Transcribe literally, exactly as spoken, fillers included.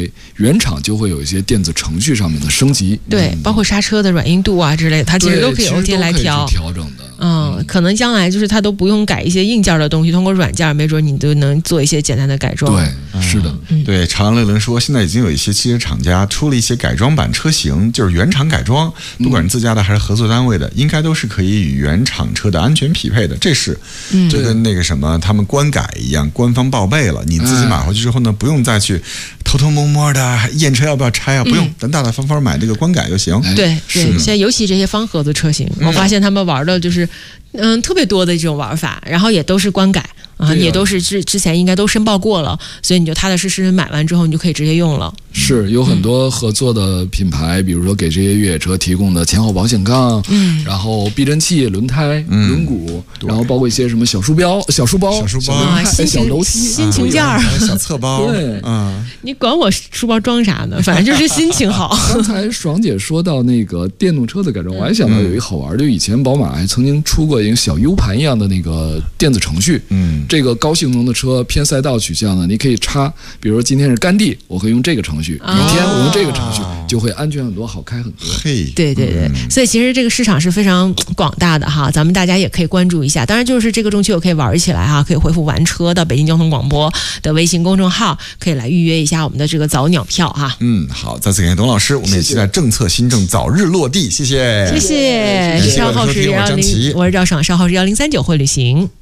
会原厂就会有一些电子程序上面的升级， 对， 嗯、 包括刹车的软硬度啊之类的，它其实都可以 O T 来调调整的。 嗯，嗯可能将来就是它都不用改一些硬件的东西，通过软件，没准你都能做一些简单的改装。 对，嗯、是的， 嗯、对。长安乐伦说，现在已经有一些汽车厂家出了一些改装版车型，就是原厂改装，不管是自家的还是合作单位的，嗯、应该都是可以与原厂车的安全匹配的。这是，嗯、就跟那个什么他们官改一样，官方报备了，你自己买回去之后呢，不用再去偷偷摸摸的验车要不要拆啊，不用，咱大大方方买这个官改就行。 嗯、对对，现在尤其这些方盒子车型，嗯、我发现他们玩的就是嗯特别多的这种玩法，然后也都是官改。啊，也都是之之前应该都申报过了，所以你就踏踏实实买完之后，你就可以直接用了。 是有很多合作的品牌，嗯、比如说给这些越野车提供的前后保险杠，嗯，然后避震器、轮胎、嗯、轮毂，然后包括一些什么小书标、小书包、 小书包、 啊、 小楼梯、 心情件儿、 小侧包。 对， 嗯， 你管我书包装啥呢？反正就是心情好。 刚才爽姐说到那个电动车的改装，我还想到有一个好玩，就以前宝马还曾经出过一个小 U 盘一样的那个电子程序，嗯，这个高性能的车偏赛道取向呢，你可以插，比如说今天是干地，我会用这个程序；明天我用这个程序，就会安全很多，好开很多。 嘿， 对对对，嗯、所以其实这个市场是非常广大的哈，咱们大家也可以关注一下。当然，就是这个中秋可以玩起来哈，可以回复玩车到北京交通广播的微信公众号，可以来预约一下我们的这个早鸟票哈。 嗯，好，再次感谢董老师，我们也期待政策新政早日落地，谢谢， 谢谢。稍后是幺零，我是赵爽，稍后是幺零三九会旅行。